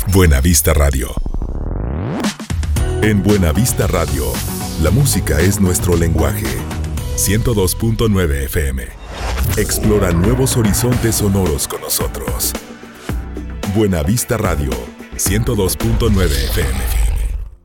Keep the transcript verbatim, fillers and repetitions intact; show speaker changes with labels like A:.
A: Buenavista Radio. En Buenavista Radio, la música es nuestro lenguaje. ciento dos punto nueve F M. Explora nuevos horizontes sonoros con nosotros. Buenavista Radio, ciento dos punto nueve F M.